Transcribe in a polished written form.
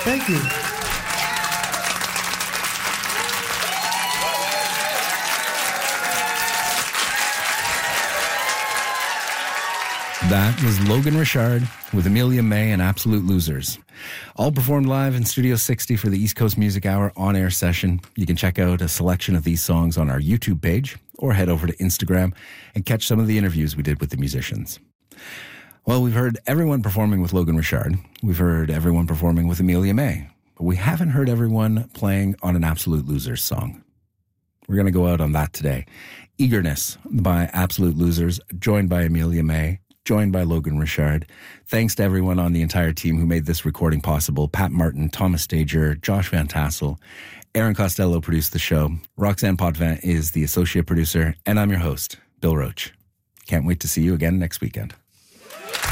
Thank you. That was Logan Richard with Amelia May and Absolute Losers. All performed live in Studio 60 for the East Coast Music Hour on-air session. You can check out a selection of these songs on our YouTube page or head over to Instagram and catch some of the interviews we did with the musicians. Well, we've heard everyone performing with Logan Richard. We've heard everyone performing with Amelia May. But we haven't heard everyone playing on an Absolute Losers song. We're going to go out on that today. Eagerness by Absolute Losers, joined by Amelia May, joined by Logan Richard. Thanks to everyone on the entire team who made this recording possible. Pat Martin, Thomas Stager, Josh Van Tassel, Aaron Costello produced the show. Roxanne Potvin is the associate producer, and I'm your host, Bill Roach. Can't wait to see you again next weekend.